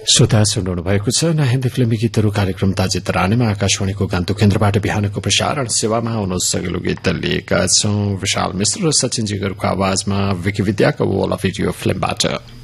श्रोता सुन्नु भएको छ नयाँ हिन्दी फिल्मी गीतहरू कार्यक्रम ताजे तरानेमा आकाशवाणीको गान्तोक केन्द्रबाट बिहानको प्रसारण सेवामा आउनुहोस् सगेलो गीत लिएका छौं विशाल मिश्र र सचिन जिगरको आवाजमा विकिविद्याको वल अफ भिडियो फिल्मबाट